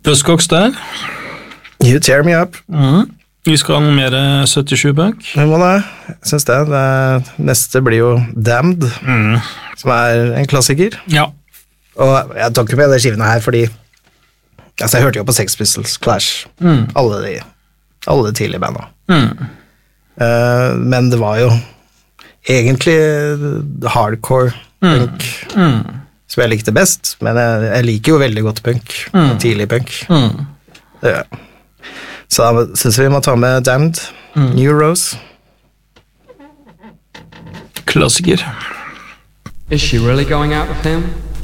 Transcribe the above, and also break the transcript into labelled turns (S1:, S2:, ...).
S1: Buzzcocks der.
S2: You tear me up.
S1: Vi skal ha noe mer 77-bøk.
S2: Men hva da? Jeg synes det neste blir jo Damned, som en klassiker.
S1: Ja.
S2: Og jeg tok ikke med de skivene her, fordi jeg hørte jo på Sex Pistols, Clash, alle de tidlige bandene. Men det var jo egentlig hardcore punk som jeg likte best, men jeg liker jo veldig godt punk, tidlig punk. Ja. Så da synes vi må ta med Damned, New Rose.
S1: Klassiker.
S3: Is she really going out with him?